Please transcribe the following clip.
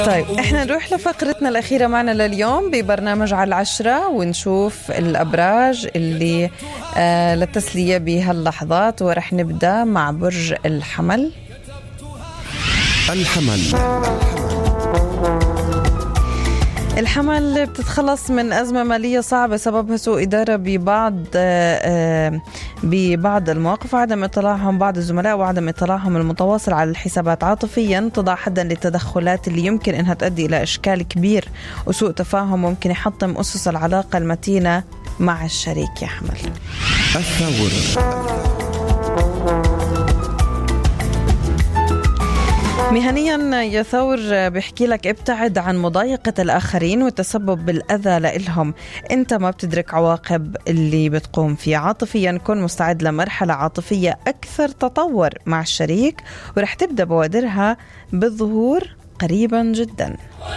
طيب احنا نروح لفقرتنا الأخيرة معنا لليوم ببرنامج على 10 ونشوف الأبراج اللي للتسلية بهاللحظات، ورح نبدأ مع برج الحمل. الحمل بتتخلص من أزمة مالية صعبة سببها سوء إدارة ببعض المواقف وعدم اطلاعهم بعض الزملاء وعدم اطلاعهم المتواصل على الحسابات. عاطفيا تضع حدا للتدخلات اللي يمكن أنها تؤدي إلى إشكال كبير وسوء تفاهم ممكن يحطم أسس العلاقة المتينة مع الشريك يا حمل. مهنيا يا ثور بحكي لك ابتعد عن مضايقة الآخرين والتسبب بالأذى لإلهم، انت ما بتدرك عواقب اللي بتقوم فيه. عاطفيا كن مستعد لمرحلة عاطفية أكثر تطور مع الشريك ورح تبدأ بوادرها بالظهور قريبا جدا.